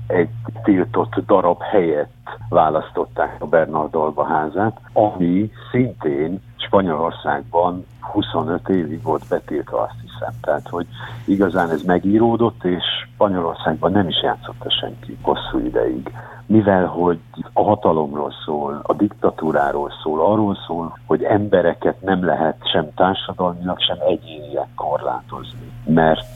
egy tiltott darab helyett választották a Bernard Alba házát, ami szintén Spanyolországban 25 évig volt betiltva, azt hiszem. Tehát, hogy igazán ez megíródott, és Spanyolországban nem is játszotta senki hosszú ideig. Mivel, hogy a hatalomról szól, a diktatúráról szól, arról szól, hogy embereket nem lehet sem társadalmilag, sem egyénileg korlátozni. Mert,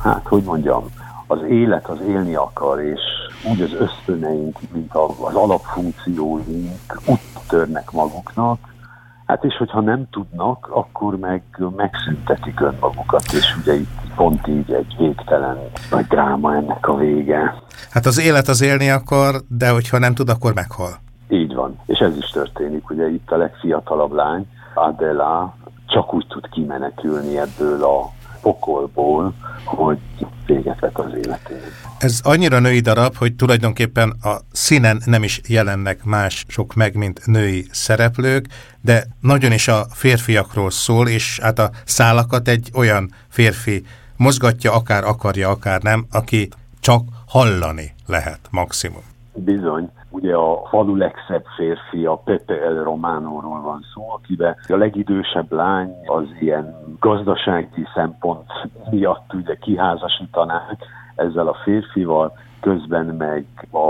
az élet az élni akar, és úgy az ösztöneink, mint az alapfunkcióink úttörnek maguknak, és hogyha nem tudnak, akkor megszüntetik önmagukat, és ugye itt pont így egy végtelen nagy dráma ennek a vége. Hát az élet az élni akar, de hogyha nem tud, akkor meghal. Így van, és ez is történik. Ugye itt a legfiatalabb lány, Adela, csak úgy tud kimenekülni ebből a pokolból, hogy véget vet az életének. Ez annyira női darab, hogy tulajdonképpen a színen nem is jelennek mások meg, mint női szereplők, de nagyon is a férfiakról szól, és hát a szálakat egy olyan férfi mozgatja, akár akarja, akár nem, aki csak hallani lehet maximum. Bizony. Ugye a falu legszebb férfi, a Pepe el Románóról van szó, akiben a legidősebb lány az ilyen gazdasági szempont miatt ugye kiházasítanák ezzel a férfival, közben meg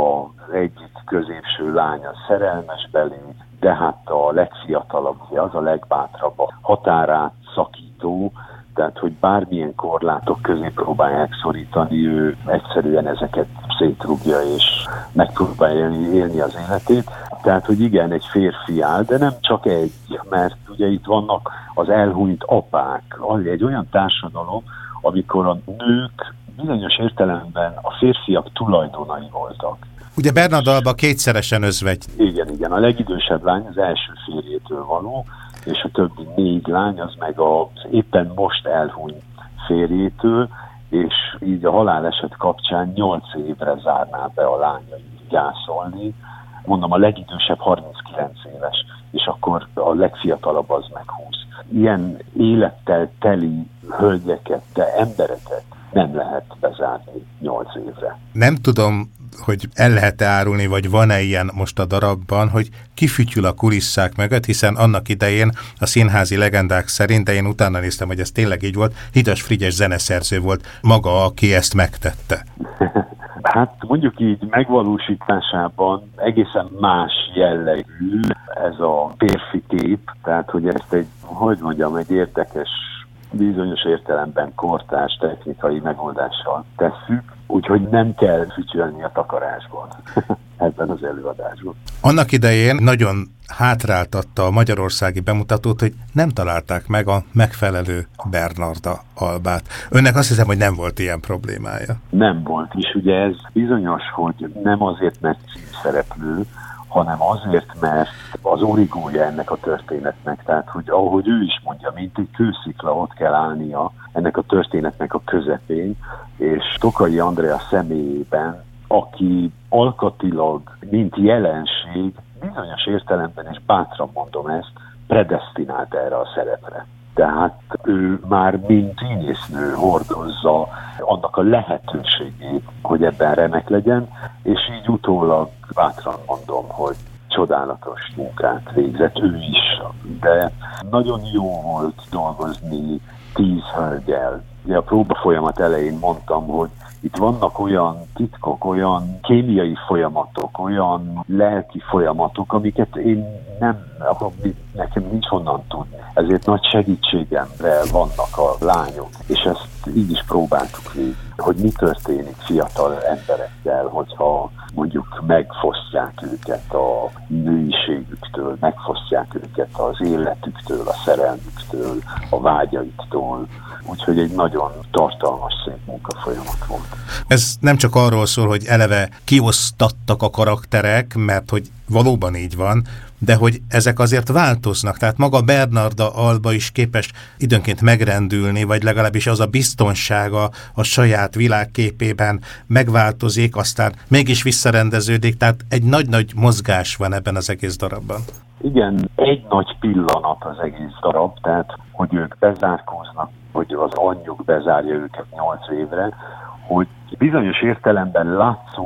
az egyik középső lány a szerelmes belé, de hát a legfiatalabb, az a legbátrabb, a határát szakító, tehát hogy bármilyen korlátok közé próbálják szorítani, ő egyszerűen ezeket szétrugja és megpróbálja élni az életét. Tehát, hogy igen, egy férfi áll, de nem csak egy, mert ugye itt vannak az elhunyt apák, egy olyan társadalom, amikor a nők bizonyos értelemben a férfiak tulajdonai voltak. Ugye Bernard Alba kétszeresen özvegy. Igen, a legidősebb lány az első férjétől való, és a többi 4 lány az meg az éppen most elhunyt férjétől, és így a haláleset kapcsán 8 évre zárná be a lányait gyászolni. Mondom, a legidősebb 39 éves, és akkor a legfiatalabb az meg 20. Ilyen élettel teli hölgyeket, de embereket nem lehet bezárni 8 évre. Nem tudom, hogy el lehet-e árulni, vagy van-e ilyen most a darabban, hogy kifütyül a kulisszák mögött, hiszen annak idején a színházi legendák szerint, de én utána néztem, hogy ez tényleg így volt, Hidas Frigyes zeneszerző volt maga, aki ezt megtette. Hát mondjuk így megvalósításában egészen más jellegű ez a férfi kép, tehát hogy ezt egy érdekes, bizonyos értelemben kortárs technikai megoldással tesszük, úgyhogy nem kell fütyülni a takarásban ebben az előadásban. Annak idején nagyon hátráltatta a magyarországi bemutatót, hogy nem találták meg a megfelelő Bernarda Albát. Önnek azt hiszem, hogy nem volt ilyen problémája. Nem volt, és ugye ez bizonyos, hogy nem azért, mert címszereplő, hanem azért, mert az origója ennek a történetnek, tehát hogy ahogy ő is mondja, mint egy kőszikla, ott kell állnia ennek a történetnek a közepén, és Tokai Andrea személyében, aki alkatilag, mint jelenség, bizonyos értelemben, és bátran mondom ezt, predesztinált erre a szerepre. Tehát ő már mint színésznő hordozza annak a lehetőségét, hogy ebben remek legyen, és így utólag bátran mondom, hogy csodálatos munkát végzett ő is, de nagyon jó volt dolgozni 10 hölgyel. Ugye a próba folyamat elején mondtam, hogy itt vannak olyan titkok, olyan kémiai folyamatok, olyan lelki folyamatok, amiket nekem nincs honnan tudni. Ezért nagy segítségemre vannak a lányok, és ezt így is próbáltuk végig, hogy mi történik fiatal emberekkel, hogyha mondjuk megfosztják őket a nőiségüktől, megfosztják őket az életüktől, a szerelmüktől, a vágyaiktól. Úgyhogy egy nagyon tartalmas, szép munkafolyamat volt. Ez nem csak arról szól, hogy eleve kiosztattak a karakterek, mert hogy valóban így van, de hogy ezek azért változnak. Tehát maga Bernarda Alba is képes időnként megrendülni, vagy legalábbis az a biztonsága a saját világképében megváltozik, aztán mégis visszarendeződik, tehát egy nagy-nagy mozgás van ebben az egész darabban. Igen, egy nagy pillanat az egész darab, tehát hogy ők bezárkóznak, hogy az anyjuk bezárja őket 8 évre, hogy bizonyos értelemben látszó